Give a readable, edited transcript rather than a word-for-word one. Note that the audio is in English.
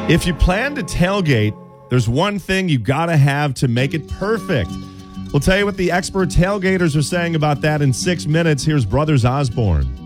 If you plan to tailgate, there's one thing you got to have to make it perfect. We'll tell you what the expert tailgaters are saying about that in 6 minutes. Here's Brothers Osborne.